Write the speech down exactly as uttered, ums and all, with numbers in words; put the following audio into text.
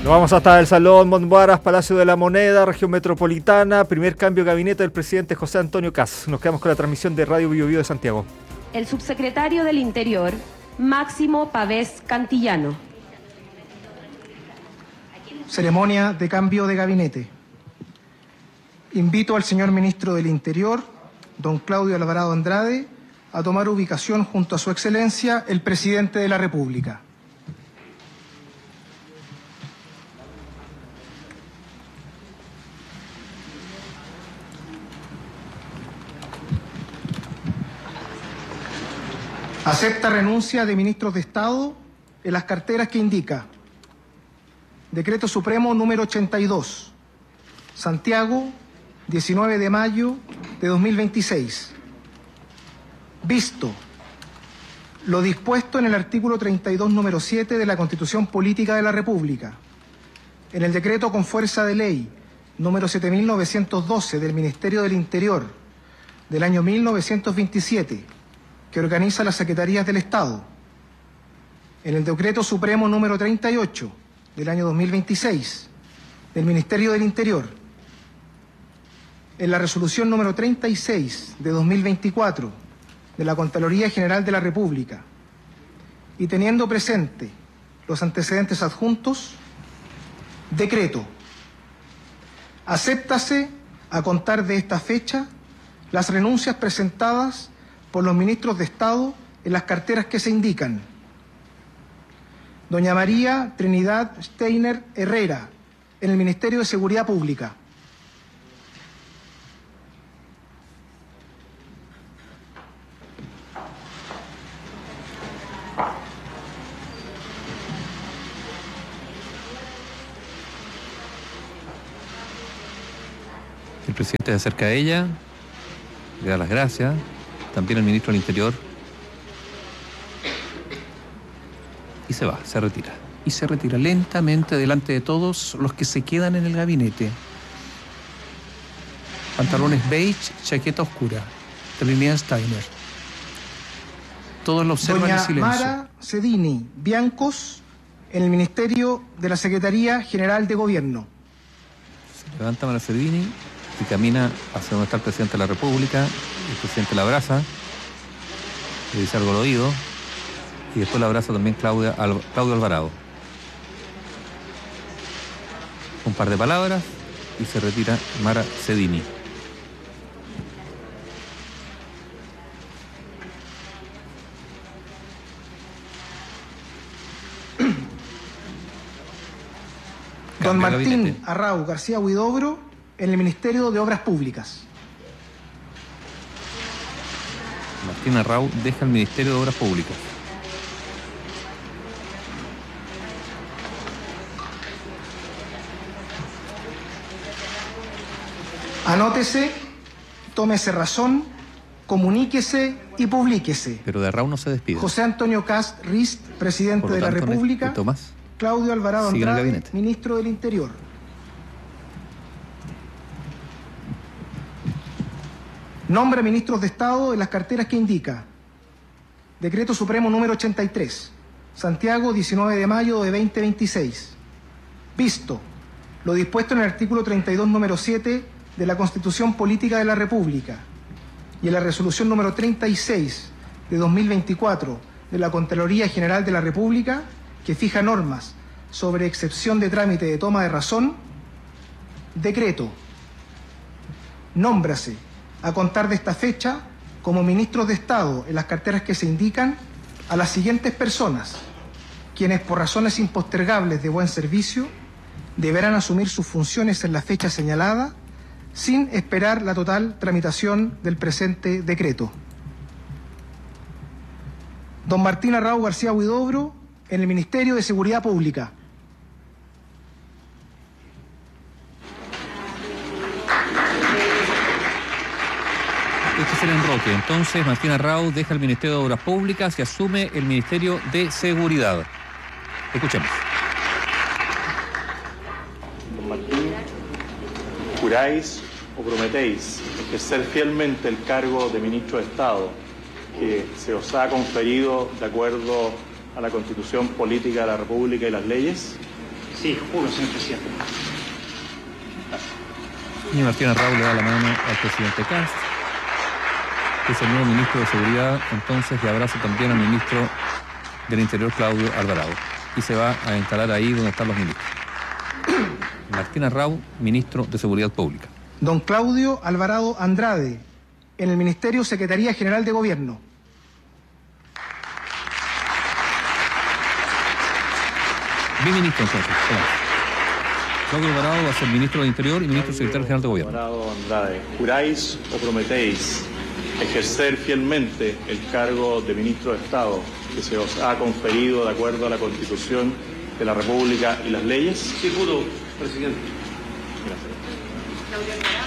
Nos vamos hasta el Salón Montbaras, Palacio de la Moneda, región metropolitana. Primer cambio de gabinete del presidente José Antonio Kast. Nos quedamos con la transmisión de Radio Bio Bio de Santiago. El subsecretario del Interior, Máximo Pavés Cantillano. Ceremonia de cambio de gabinete. Invito al señor ministro del Interior, don Claudio Alvarado Andrade, a tomar ubicación junto a su excelencia, el presidente de la República. Acepta renuncia de ministros de Estado en las carteras que indica: Decreto Supremo número ochenta y dos, Santiago, diecinueve de mayo de dos mil veintiséis. Visto lo dispuesto en el artículo treinta y dos, número siete de la Constitución Política de la República, en el decreto con fuerza de ley número siete mil novecientos doce del Ministerio del Interior del año mil novecientos veintisiete, que organiza las Secretarías del Estado, en el Decreto Supremo número treinta y ocho del año dos mil veintiséis del Ministerio del Interior, en la Resolución número treinta y seis de dos mil veinticuatro de la Contraloría General de la República, y teniendo presente los antecedentes adjuntos, decreto: acéptase a contar de esta fecha las renuncias presentadas por los ministros de Estado en las carteras que se indican: doña María Trinidad Steiner Herrera, en el Ministerio de Seguridad Pública; el presidente se acerca a ella, le da las gracias, también el ministro del Interior, y se va, se retira. Y se retira lentamente delante de todos los que se quedan en el gabinete. Pantalones beige, chaqueta oscura. Trinidad Steiner. Todos lo observan doña en silencio. Mara Cedini Biancos, en el Ministerio de la Secretaría General de Gobierno. Se levanta Mara Cedini y camina hacia donde está el presidente de la República. El presidente la abraza, le dice algo al oído, y después la abraza también Claudia, Al, Claudio Alvarado. Un par de palabras y se retira Mara Cedini. Don Martín Arrau García Huidobro, en el Ministerio de Obras Públicas. Martín Arrau deja el Ministerio de Obras Públicas. Anótese, tómese razón, comuníquese y publíquese. Pero de Arrau no se despide. José Antonio Kast Rist, presidente de la tanto, República. Tomás, Claudio Alvarado sigue en el Andrade, gabinete. ministro del Interior. Nombra ministros de Estado en las carteras que indica: Decreto Supremo número ochenta y tres, Santiago, diecinueve de mayo de dos mil veintiséis. Visto lo dispuesto en el artículo treinta y dos, número siete de la Constitución Política de la República y en la Resolución número treinta y seis de dos mil veinticuatro de la Contraloría General de la República, que fija normas sobre excepción de trámite de toma de razón, decreto: nómbrase a contar de esta fecha como ministros de Estado en las carteras que se indican a las siguientes personas, quienes por razones impostergables de buen servicio deberán asumir sus funciones en la fecha señalada sin esperar la total tramitación del presente decreto: don Martín Arrau García Huidobro, en el Ministerio de Seguridad Pública. Este es el enroque. Entonces, Martín Arrau deja el Ministerio de Obras Públicas y asume el Ministerio de Seguridad. Escuchemos. Don Martín, ¿juráis o prometéis ejercer fielmente el cargo de ministro de Estado que se os ha conferido de acuerdo a la Constitución Política de la República y las leyes? Sí, juro, señor presidente. Y Martín Arrau le da la mano al presidente Kast, que es el nuevo ministro de Seguridad, entonces, y abraza también al ministro del Interior, Claudio Alvarado. Y se va a instalar ahí donde están los ministros. Martín Arrau, ministro de Seguridad Pública. Don Claudio Alvarado Andrade, en el Ministerio Secretaría General de Gobierno. Biministro, entonces. Claudio Alvarado va a ser ministro del Interior y ministro secretario general de Gobierno. Alvarado Andrade, ¿juráis o prometéis ejercer fielmente el cargo de ministro de Estado que se os ha conferido de acuerdo a la Constitución de la República y las leyes? Sí, juro, presidente. Gracias.